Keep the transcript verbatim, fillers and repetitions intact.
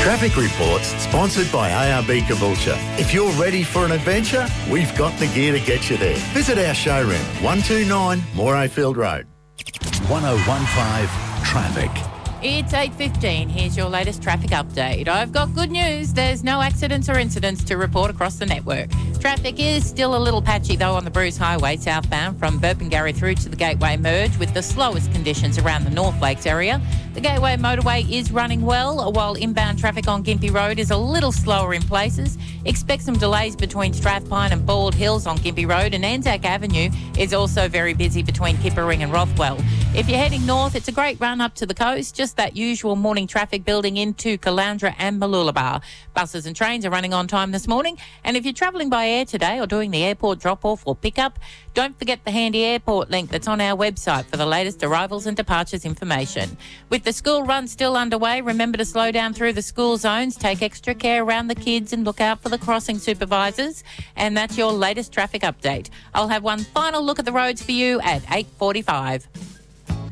Traffic Reports, sponsored by A R B Caboolture. If you're ready for an adventure, we've got the gear to get you there. Visit our showroom, one two nine Morayfield Road. one oh one five Traffic. It's eight fifteen. Here's your latest traffic update. I've got good news. There's no accidents or incidents to report across the network. Traffic is still a little patchy, though, on the Bruce Highway southbound from Burpengary through to the Gateway Merge, with the slowest conditions around the North Lakes area. The Gateway motorway is running well, while inbound traffic on Gympie Road is a little slower in places. Expect some delays between Strathpine and Bald Hills on Gympie Road, and Anzac Avenue is also very busy between Kippering and Rothwell. If you're heading north, it's a great run up to the coast, just that usual morning traffic building into Caloundra and Mooloolaba. Buses and trains are running on time this morning, and if you're travelling by air today or doing the airport drop-off or pick-up, don't forget the handy airport link that's on our website for the latest arrivals and departures information. With the school run still underway, remember to slow down through the school zones, take extra care around the kids and look out for the crossing supervisors. And that's your latest traffic update. I'll have one final look at the roads for you at eight forty-five.